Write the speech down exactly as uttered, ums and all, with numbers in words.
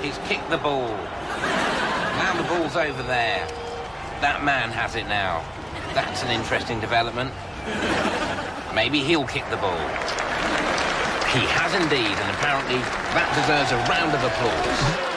He's kicked the ball. Now the ball's over there. That man has it now. That's an interesting development. Maybe he'll kick the ball. He has indeed, and apparently that deserves a round of applause.